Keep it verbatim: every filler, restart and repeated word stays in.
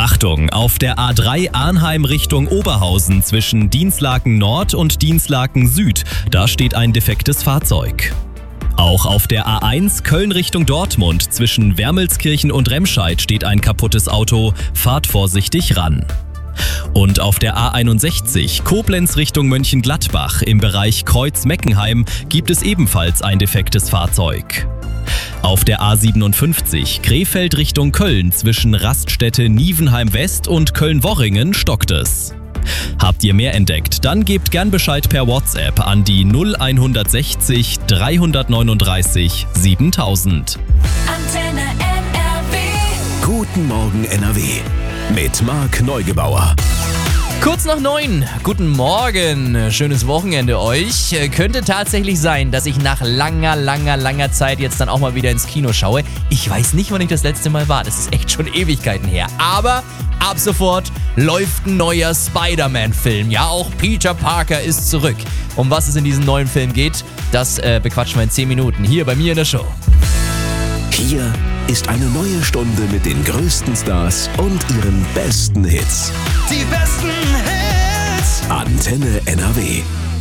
Achtung, auf der A drei Arnheim Richtung Oberhausen zwischen Dinslaken Nord und Dinslaken Süd, da steht ein defektes Fahrzeug. Auch auf der A eins Köln Richtung Dortmund zwischen Wermelskirchen und Remscheid steht ein kaputtes Auto, fahrt vorsichtig ran. Und auf der A einundsechzig Koblenz Richtung Mönchengladbach im Bereich Kreuz-Meckenheim gibt es ebenfalls ein defektes Fahrzeug. Auf der A siebenundfünfzig Krefeld Richtung Köln zwischen Raststätte Nievenheim West und Köln-Worringen stockt es. Habt ihr mehr entdeckt? Dann gebt gern Bescheid per WhatsApp an die null hundertsechzig dreihundertneununddreißig siebentausend. Antenne N R W. Guten Morgen N R W mit Marc Neugebauer. Kurz nach neun. Guten Morgen. Schönes Wochenende euch. Könnte tatsächlich sein, dass ich nach langer, langer, langer Zeit jetzt dann auch mal wieder ins Kino schaue. Ich weiß nicht, wann ich das letzte Mal war. Das ist echt schon Ewigkeiten her. Aber ab sofort läuft ein neuer Spider-Man-Film. Ja, auch Peter Parker ist zurück. Um was es in diesem neuen Film geht, das äh, bequatschen wir in zehn Minuten hier bei mir in der Show. Hier ist eine neue Stunde mit den größten Stars und ihren besten Hits. Die besten Hits. Antenne N R W.